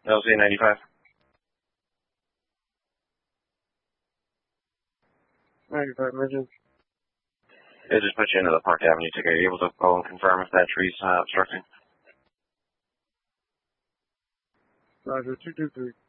LZ 95. Emergency. It just put you into the Park Avenue ticket. Are you able to go and confirm if that tree's obstructing? Roger, 223.